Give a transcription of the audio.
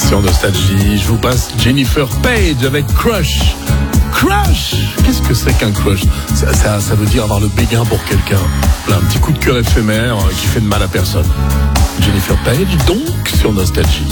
Sur Nostalgie, je vous passe Jennifer Page avec Crush. Crush, qu'est-ce que c'est qu'un crush? Ça veut dire avoir le béguin pour quelqu'un. Là, un petit coup de cœur éphémère qui fait de mal à personne. Jennifer Page, donc, sur Nostalgie.